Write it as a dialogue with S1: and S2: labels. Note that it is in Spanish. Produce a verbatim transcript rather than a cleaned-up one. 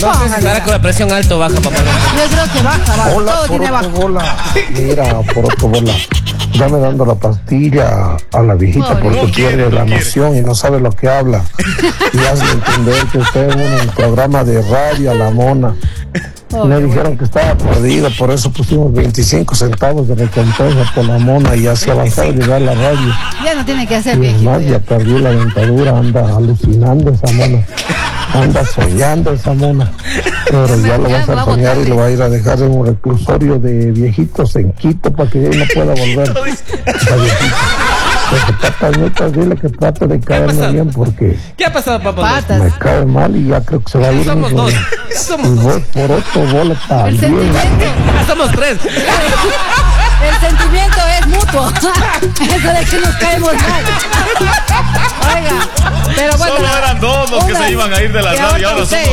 S1: No sé si estará con la presión alta o baja, papá.
S2: Yo creo que baja, baja.
S3: Hola,
S2: Todo tiene baja.
S3: bola. Mira, por bola. Dame dando la pastilla a la viejita
S2: Pobre.
S3: porque
S4: No quiere,
S3: pierde
S4: no
S3: la
S4: quiere.
S3: noción y no sabe lo que habla. Y hazle entender que usted es un programa de radio a la mona. Me dijeron que estaba perdido, por eso pusimos veinticinco centavos de recompensa por la mona y así avanzaba a llegar la radio.
S2: Ya no tiene que hacer
S3: Y
S2: viejito.
S3: además ya perdió la dentadura, anda alucinando esa mona. Anda soñando esa mona. Pero ya lo vas a soñar y lo va a ir a dejar en un reclusorio de viejitos en Quito para que ella no pueda volver. Esa viejita. Porque patas netas, dile que trate de caerme bien porque
S1: ¿Qué ha pasado, papá?
S2: Patas.
S3: me cae mal y ya creo que se va a ir.
S1: Somos
S3: mi
S1: dos.
S3: bola.
S1: Somos
S3: Y
S1: dos.
S3: vos por otro bola
S2: El
S3: también.
S2: sentimiento,
S1: Somos tres.
S2: el sentimiento es mutuo. Eso de que nos caemos mal. Oiga, pero bueno.
S4: Solo
S2: la-
S4: eran dos los que
S2: una-
S4: se iban a ir de la
S2: y
S4: radio y ahora
S2: seis.
S4: somos